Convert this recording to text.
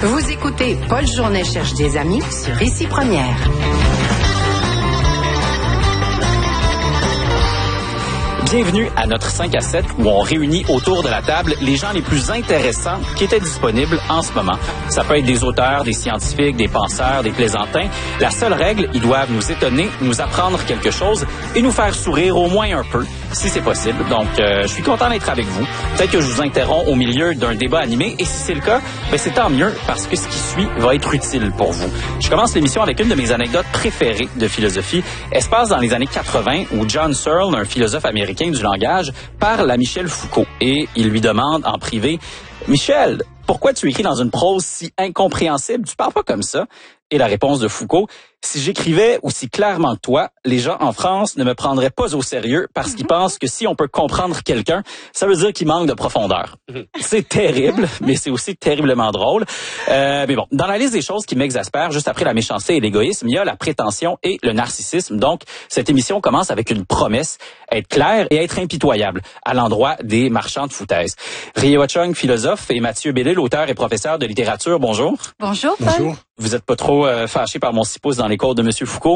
Vous écoutez Paul Journet cherche des amis sur Ici Première. Bienvenue à notre 5 à 7 où on réunit autour de la table les gens les plus intéressants qui étaient disponibles en ce moment. Ça peut être des auteurs, des scientifiques, des penseurs, des plaisantins. La seule règle, ils doivent nous étonner, nous apprendre quelque chose et nous faire sourire au moins un peu, si c'est possible. Donc, je suis content d'être avec vous. Peut-être que je vous interromps au milieu d'un débat animé et si c'est le cas, ben c'est tant mieux parce que ce qui suit va être utile pour vous. Je commence l'émission avec une de mes anecdotes préférées de philosophie. Elle se passe dans les années 80 où John Searle, un philosophe américain du langage, parle à Michel Foucault et il lui demande en privé « Michel, pourquoi tu écris dans une prose si incompréhensible? Tu parles pas comme ça. » Et la réponse de Foucault, si j'écrivais aussi clairement que toi, les gens en France ne me prendraient pas au sérieux parce qu'ils pensent que si on peut comprendre quelqu'un, ça veut dire qu'il manque de profondeur. C'est terrible, mais c'est aussi terriblement drôle. Mais bon, dans la liste des choses qui m'exaspèrent, juste après la méchanceté et l'égoïsme, il y a la prétention et le narcissisme. Donc, cette émission commence avec une promesse, être claire et être impitoyable à l'endroit des marchands de foutaises. Riewa Chung, philosophe, et Mathieu Bellil, auteur et professeur de littérature. Bonjour. Bonjour, Paul. Bonjour. Vous êtes pas trop fâché par mon 6 pouces dans les cours de Monsieur Foucault?